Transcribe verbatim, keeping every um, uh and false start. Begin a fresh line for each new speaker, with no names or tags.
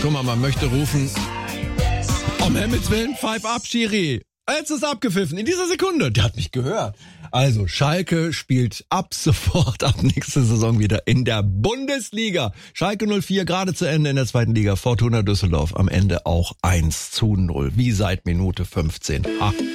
Guck mal, man möchte rufen, um Himmels Willen, pfeif ab, Schiri. Jetzt ist abgepfiffen, in dieser Sekunde. Der hat mich gehört. Also, Schalke spielt ab sofort, ab nächste Saison wieder in der Bundesliga. Schalke null vier, gerade zu Ende in der zweiten Liga. Fortuna Düsseldorf am Ende auch eins zu null, wie seit Minute fünfzehn. Ha.